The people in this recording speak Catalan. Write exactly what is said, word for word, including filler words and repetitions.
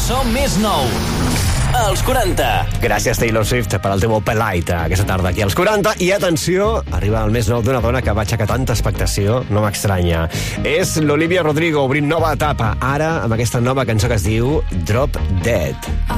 Som més nou. Els quaranta. Gràcies, Taylor Swift, per al teu Open Light aquesta tarda aquí als quaranta. I atenció, arriba el més nou d'una dona que va aixecar tanta expectació, no m'estranya. És l'Olivia Rodrigo, obrint nova etapa, ara amb aquesta nova cançó que es diu Drop Dead.